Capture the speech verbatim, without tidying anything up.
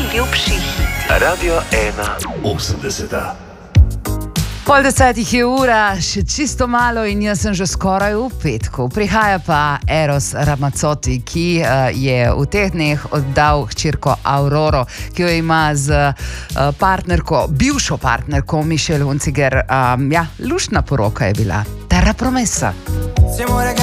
Najljubši hiti. Radio ena osemdeseta. Pol desetih je ura, še čisto malo in jaz sem že skoraj v petku. Prihaja pa Eros Ramazzotti, ki uh, je v teh dneh oddal hčerko Auroro, ki jo ima z uh, partnerko, bivšo partnerko Michelle Hunziker. Um, ja, luštna poroka je bila. Terra promessa.